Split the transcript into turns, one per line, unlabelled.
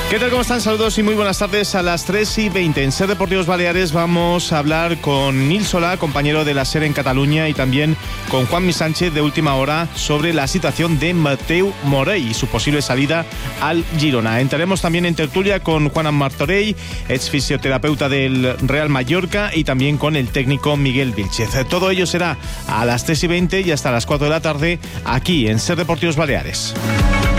¿Qué tal? ¿Cómo están? Saludos y muy buenas tardes. A las 3:20 en SER Deportivos Baleares vamos a hablar con Nil Solà, compañero de la SER en Cataluña, y también con Juanmi Sánchez de Última Hora sobre la situación de Mateu Morey y su posible salida al Girona. Entraremos también en tertulia con Juan Martorell, ex fisioterapeuta del Real Mallorca, y también con el técnico Miguel Vilchez. Todo ello será a las 3:20 y hasta las 4 de la tarde aquí en SER Deportivos Baleares.